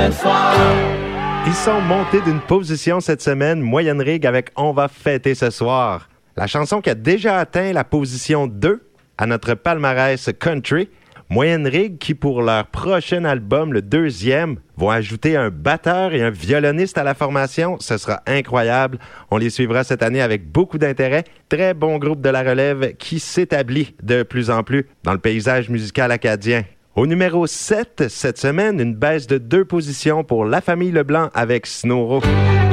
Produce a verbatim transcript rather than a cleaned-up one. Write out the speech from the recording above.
ce soir. Ils sont montés d'une position cette semaine, Moyenne Rig avec On va fêter ce soir. La chanson qui a déjà atteint la position deux à notre palmarès country. Moyenne Rig qui, pour leur prochain album, le deuxième, vont ajouter un batteur et un violoniste à la formation. Ce sera incroyable. On les suivra cette année avec beaucoup d'intérêt. Très bon groupe de la relève qui s'établit de plus en plus dans le paysage musical acadien. Au numéro sept, cette semaine, une baisse de deux positions pour La Famille Leblanc avec Snoro.